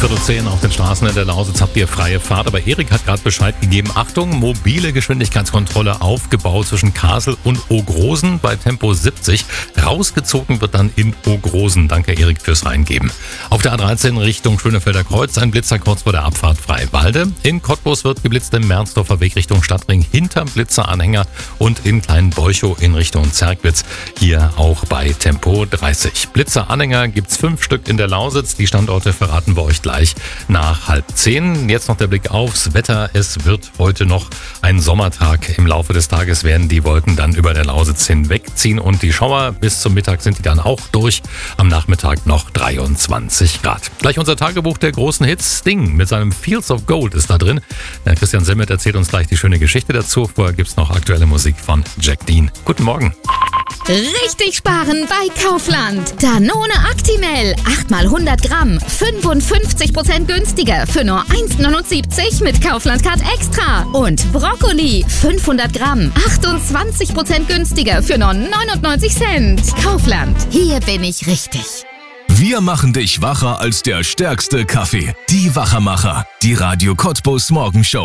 9:45 auf den Straßen in der Lausitz habt ihr freie Fahrt, aber Erik hat gerade Bescheid gegeben. Achtung, mobile Geschwindigkeitskontrolle aufgebaut zwischen Kassel und Ogrosen bei Tempo 70. Rausgezogen wird dann in Ogrosen. Danke Erik fürs Reingeben. Auf der A13 Richtung Schönefelder Kreuz ein Blitzer kurz vor der Abfahrt Freiwalde. In Cottbus wird geblitzt im Mernsdorfer Weg Richtung Stadtring hinterm Blitzeranhänger und in Kleinbeuchow in Richtung Zerkwitz. Hier auch bei Tempo 30. Blitzeranhänger gibt's 5 Stück in der Lausitz. Die Standorte verraten wir euch gleich nach 9:30. Jetzt noch der Blick aufs Wetter. Es wird heute noch ein Sommertag. Im Laufe des Tages werden die Wolken dann über der Lausitz hinwegziehen und die Schauer bis zum Mittag sind die dann auch durch. Am Nachmittag noch 23 Grad. Gleich unser Tagebuch der großen Hits. Sting mit seinem Fields of Gold ist da drin. Der Christian Semmet erzählt uns gleich die schöne Geschichte dazu. Vorher gibt's noch aktuelle Musik von Jack Dean. Guten Morgen. Richtig sparen bei Kaufland. Danone Actimel, 8 mal 100 Gramm, 55% günstiger für nur 1,79 mit Kaufland Card Extra. Und Brokkoli, 500 Gramm, 28% günstiger für nur 99 Cent. Kaufland, hier bin ich richtig. Wir machen dich wacher als der stärkste Kaffee. Die Wachermacher, die Radio Cottbus Morgenshow.